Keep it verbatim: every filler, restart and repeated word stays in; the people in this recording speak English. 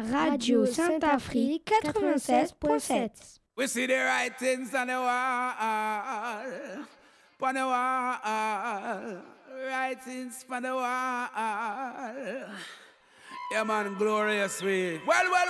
Radio Saint-Afrique quatre-vingt-seize point sept. We see the writings on the wall, on the wall, writings on the wall. Yeah, man, glorious way. Well, well,